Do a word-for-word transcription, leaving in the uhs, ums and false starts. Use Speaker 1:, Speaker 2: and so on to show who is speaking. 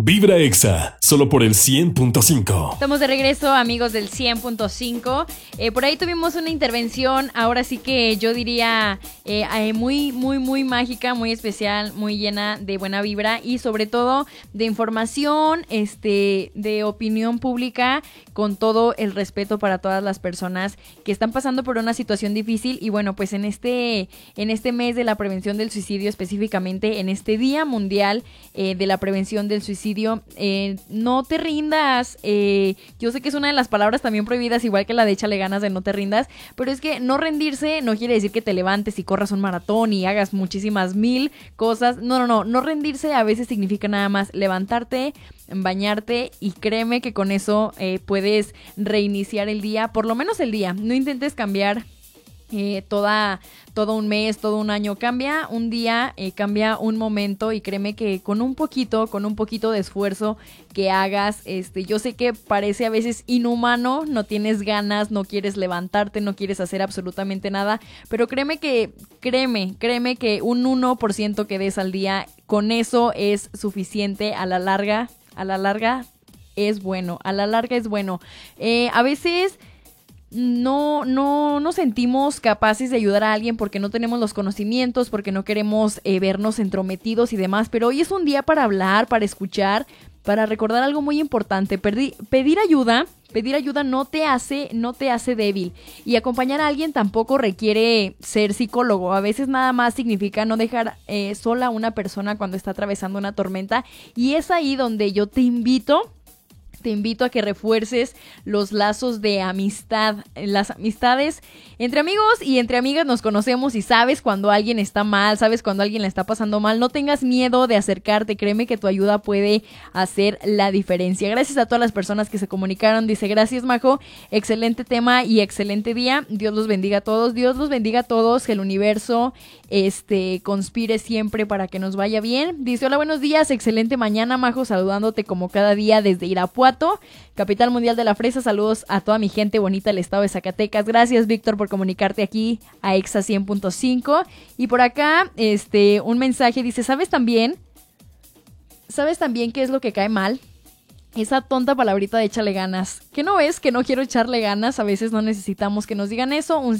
Speaker 1: Vibra Exa, solo por el cien punto cinco.
Speaker 2: Estamos de regreso, amigos del cien punto cinco. Eh, por ahí tuvimos una intervención, ahora sí que yo diría eh, eh, muy, muy, muy mágica, muy especial, muy llena de buena vibra y sobre todo de información, este, de opinión pública, con todo el respeto para todas las personas que están pasando por una situación difícil. Y bueno, pues en este, en este mes de la prevención del suicidio, específicamente en este Día Mundial eh, de la Prevención del Suicidio, Eh, no te rindas. Eh, yo sé que es una de las palabras también prohibidas, igual que la de échale ganas, de no te rindas, pero es que no rendirse no quiere decir que te levantes y corras un maratón y hagas muchísimas mil cosas. No, no, no, no rendirse a veces significa nada más levantarte, bañarte y créeme que con eso eh, puedes reiniciar el día, por lo menos el día. No intentes cambiar Eh, toda, todo un mes, todo un año. Cambia un día, eh, cambia un momento y créeme que con un poquito, con un poquito de esfuerzo que hagas, este, yo sé que parece a veces inhumano, no tienes ganas, no quieres levantarte, no quieres hacer absolutamente nada, pero créeme que, créeme, créeme que un uno por ciento que des al día, con eso es suficiente. A la larga, a la larga es bueno, a la larga es bueno. Eh, a veces No, no nos sentimos capaces de ayudar a alguien porque no tenemos los conocimientos, porque no queremos eh, vernos entrometidos y demás, pero hoy es un día para hablar, para escuchar, para recordar algo muy importante. Perdi- pedir ayuda, pedir ayuda no te hace, no te hace débil, y acompañar a alguien tampoco requiere ser psicólogo. A veces nada más significa no dejar eh, sola a una persona cuando está atravesando una tormenta, y es ahí donde yo te invito Te invito a que refuerces los lazos de amistad. Las amistades entre amigos y entre amigas nos conocemos y sabes cuando alguien está mal, sabes cuando alguien la está pasando mal. No tengas miedo de acercarte, créeme que tu ayuda puede hacer la diferencia. Gracias a todas las personas que se comunicaron. Dice, gracias Majo, excelente tema y excelente día. Dios los bendiga a todos, Dios los bendiga a todos, que el universo este, conspire siempre para que nos vaya bien. Dice, hola, buenos días, excelente mañana Majo, saludándote como cada día desde Irapuato, capital mundial de la fresa. Saludos a toda mi gente bonita del estado de Zacatecas. Gracias Víctor por comunicarte aquí a Exa cien punto cinco. Y por acá este un mensaje dice, ¿sabes también? ¿Sabes también qué es lo que cae mal? Esa tonta palabrita de échale ganas. ¿Qué no es que no quiero echarle ganas? A veces no necesitamos que nos digan eso. Un